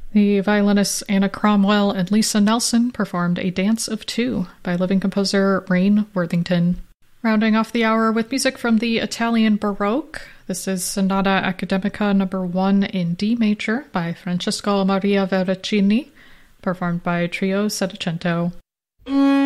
The violinists Anna Cromwell and Lisa Nelson performed A Dance of Two by living composer Rain Worthington. Rounding off the hour with music from the Italian Baroque, this is Sonata Academica No. 1 in D major by Francesco Maria Veracini, performed by Trio Settecento.